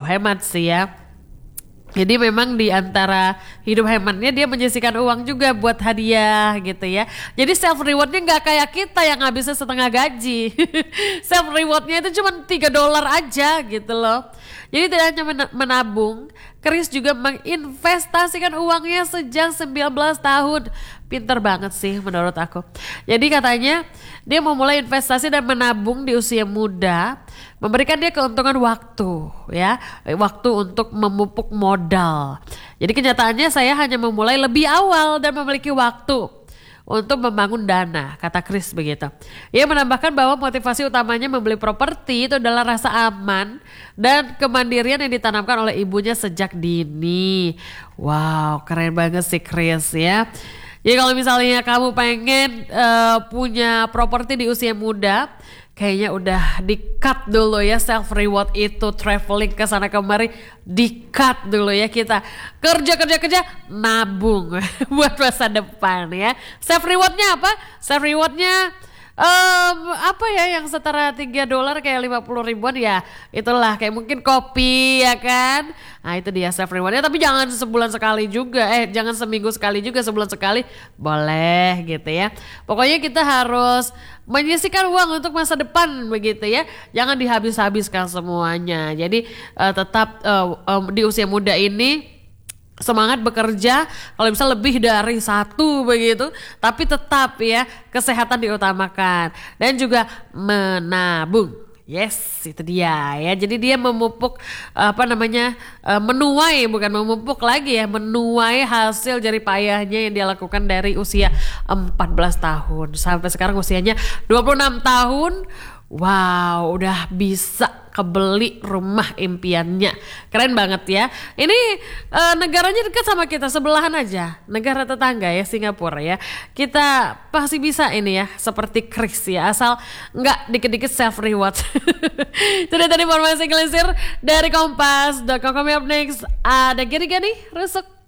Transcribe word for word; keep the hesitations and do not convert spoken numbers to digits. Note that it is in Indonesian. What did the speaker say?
hemat sih ya. Jadi memang di antara hidup hematnya dia menyisihkan uang juga buat hadiah gitu ya. Jadi self rewardnya nggak kayak kita yang habisnya setengah gaji. Self rewardnya itu cuma tiga dolar aja gitu loh. Jadi tidak hanya menabung, Chris juga menginvestasikan uangnya sejak sembilan belas tahun. Pinter banget sih menurut aku. Jadi katanya dia memulai investasi dan menabung di usia muda, memberikan dia keuntungan waktu ya, waktu untuk memupuk modal. Jadi kenyataannya saya hanya memulai lebih awal dan memiliki waktu untuk membangun dana, kata Chris begitu. Ia menambahkan bahwa motivasi utamanya membeli properti itu adalah rasa aman dan kemandirian yang ditanamkan oleh ibunya sejak dini. Wow, keren banget sih Chris ya. Jadi kalau misalnya kamu pengen uh, punya properti di usia muda, kayaknya udah di-cut dulu ya self reward itu, traveling ke sana kemari, di-cut dulu ya kita. Kerja kerja kerja nabung buat masa depan ya. Self rewardnya apa? Self rewardnya Um, apa ya yang setara tiga dolar kayak lima puluh ribuan ya, itulah kayak mungkin kopi ya kan. Nah itu dia self rewardnya, tapi jangan sebulan sekali juga, eh jangan seminggu sekali juga, sebulan sekali boleh gitu ya. Pokoknya kita harus menyisihkan uang untuk masa depan begitu ya, jangan dihabis-habiskan semuanya. Jadi uh, tetap uh, um, di usia muda ini semangat bekerja, kalau bisa lebih dari satu begitu, tapi tetap ya kesehatan diutamakan dan juga menabung. Yes, itu dia ya. Jadi dia memupuk apa namanya menuai, bukan memupuk lagi ya, menuai hasil jerih payahnya yang dia lakukan dari usia empat belas tahun sampai sekarang usianya dua puluh enam tahun. Wow, udah bisa kebeli rumah impiannya. Keren banget ya. Ini uh, negaranya dekat sama kita, sebelahan aja. Negara tetangga ya, Singapura ya. Kita pasti bisa ini ya, seperti Chris ya. Asal nggak dikit-dikit self reward. Itu dia tadi informasi gelisir dari kompas dot com. Coming up next ada Gini Gini Rusuk.